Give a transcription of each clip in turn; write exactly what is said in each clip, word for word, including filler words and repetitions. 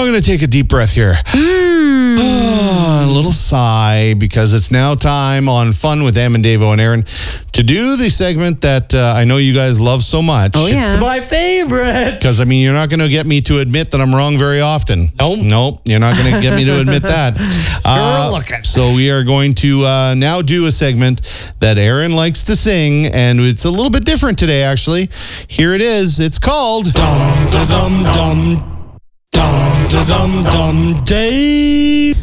I'm going to take a deep breath here. Mm. Oh, a little sigh, because it's now time on Fun with Em and Dave and Aaron to do the segment that uh, I know you guys love so much. Oh, yeah. It's my favorite. Because, I mean, you're not going to get me to admit that I'm wrong very often. Nope. Nope. You're not going to get me to admit that. Uh, You're looking. so we are going to uh, now do a segment that Aaron likes to sing, and it's a little bit different today, actually. Here it is. It's called... Dum, da, dum, dum. Dum, da, dum, dum, Dave.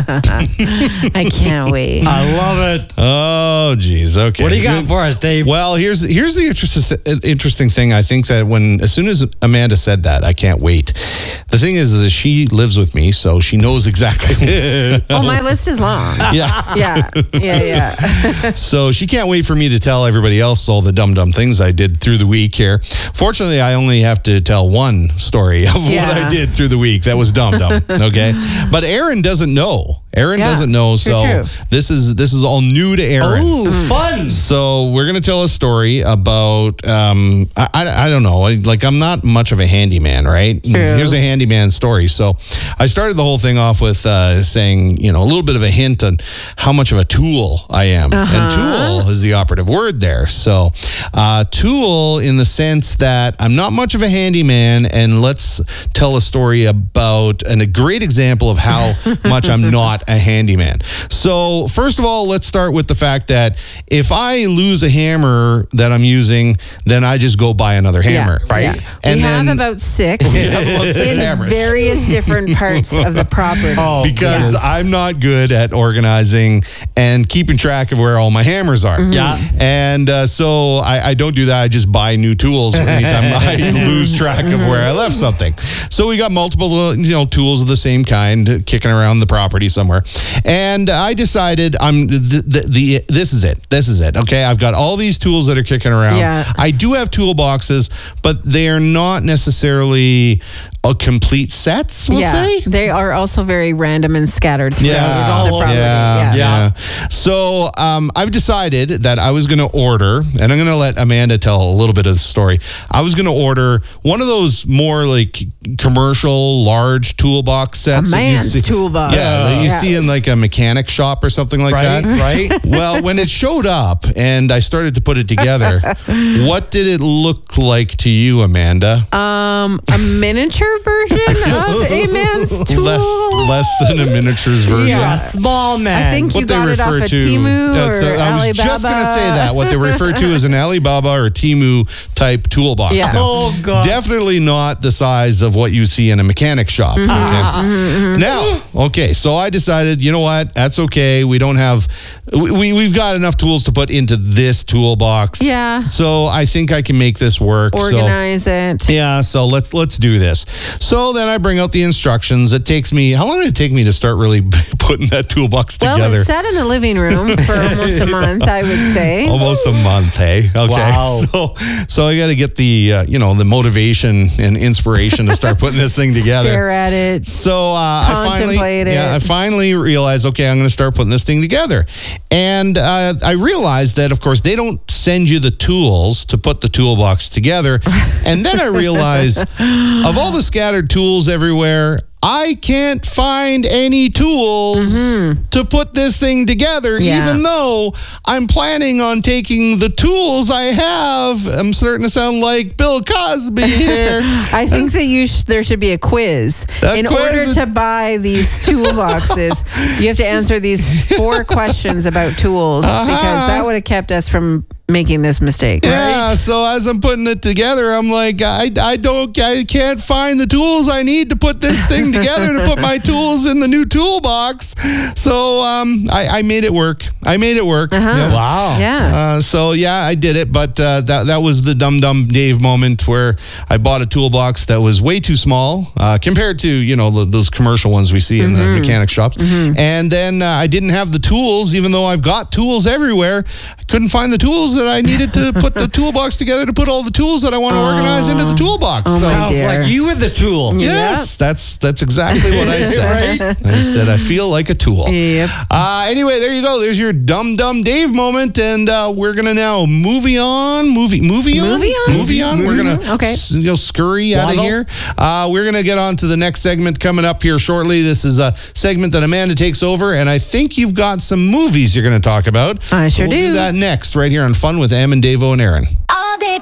I can't wait. I love it. Oh, geez. Okay. What do you got for us, Dave? Well, here's here's the interest, interesting thing. I think that when, as soon as Amanda said that, I can't wait. The thing is that she lives with me, so she knows exactly. Oh, my list is long. Yeah. Yeah, yeah, yeah. So she can't wait for me to tell everybody else all the dumb, dumb things I did through the week here. Fortunately, I only have to tell one story of Yeah. what I did through the week. That was dumb, dumb. Okay. But Aaron doesn't know. Aaron Yeah, doesn't know. true, So true. this is this is all new to Aaron. Ooh, fun. So we're going to tell a story about, um, I, I, I don't know, like I'm not much of a handyman, right? True. Here's a handyman story. So I started the whole thing off with uh, saying, you know, a little bit of a hint on how much of a tool I am. Uh-huh. And tool is the operative word there. So uh, tool in the sense that I'm not much of a handyman, and let's tell a story about and a great example of how much I'm not a handyman. So first of all, let's start with the fact that if I lose a hammer that I'm using, then I just go buy another hammer, Yeah, right? yeah. And we then have about six, we have about six in hammers. various different parts of the property. Oh, because goodness. I'm not good at organizing and keeping track of where all my hammers are. Yeah. And uh, so I, I don't do that. I just buy new tools anytime I lose track of where I left something. So we got multiple, uh, you know, tools of the same kind uh, kicking around the property somewhere. And I decided I'm the, the, the this is it. This is it. Okay. I've got all these tools that are kicking around. Yeah. I do have toolboxes, but they are not necessarily a complete sets, we'll yeah, say. they are also very random and scattered throughout Yeah, the property. yeah, Yeah. yeah. So um, I've decided that I was going to order, and I'm going to let Amanda tell a little bit of the story. I was going to order one of those more like commercial, large toolbox sets. A that you'd man's see- toolbox. Yeah, that you Yeah. see in like a mechanic shop or something like Right, that. right. Well, when it showed up and I started to put it together, what did it look like to you, Amanda? Um, a miniature version of a man's tool. Less, less than a miniatures version. Yeah. A small man. I think you What they got it off refer of to, Temu Yeah, or so I was Alibaba. just going to say that. What they refer to as an Alibaba or Temu type toolbox. Yeah. Now, Oh, God. definitely not the size of what you see in a mechanic shop. Mm-hmm. Okay? Now, okay, so I decided, you know what? That's okay. We don't have, we, we, we've got enough tools to put into this toolbox. Yeah. So I think I can make this work. So- Organize it. yeah, so let's let's do this. So then I bring out the instructions. It takes me, how long did it take me to start really putting that toolbox Well, together? it sat in the living room for almost a month, I would say. Almost a month, hey? Okay. Wow. So so I got to get the, uh, you know, the motivation and inspiration to start putting this thing together. Stare at it. So uh, I finally, Contemplate it. yeah, I finally realized, okay, I'm going to start putting this thing together. And uh, I realized that, of course, they don't send you the tools to put the toolbox together. And then I realized, of all the scattered tools everywhere, I can't find any tools to put this thing together, Yeah. even though I'm planning on taking the tools I have. I'm starting to sound like Bill Cosby here. I think that you sh- there should be a quiz. A In quiz? order to buy these toolboxes, you have to answer these four questions about tools Uh-huh. because that would have kept us from making this mistake. Yeah, Right? so as I'm putting it together, I'm like, I, I don't, I can't find the tools I need to put this thing together to put my tools in the new toolbox. So um, I, I made it work. I made it work. Uh-huh. Yeah. Wow. Yeah. Uh, so yeah, I did it, but uh, that that was the dumb dumb Dave moment where I bought a toolbox that was way too small uh, compared to you know the, those commercial ones we see in Mm-hmm. the mechanic shops, and then uh, I didn't have the tools, even though I've got tools everywhere. I couldn't find the tools tools that I needed to put the toolbox together to put all the tools that I want to organize into the toolbox. Oh, So- my Sounds dear. like you were the tool. Yes, that's that's exactly what I said. Right? I said I feel like a tool. Yep. Uh, anyway, there you go. There's your dumb dumb Dave moment, and uh, we're gonna now movie on, movie movie on, Movie on? movie on. We're gonna Okay. s- you know, scurry out of Waddle. here. Uh, we're gonna get on to the next segment coming up here shortly. This is a segment that Amanda takes over, and I think you've got some movies you're gonna talk about. I sure So we'll do do. that next, right here on Fun with Em and Davo and Aaron.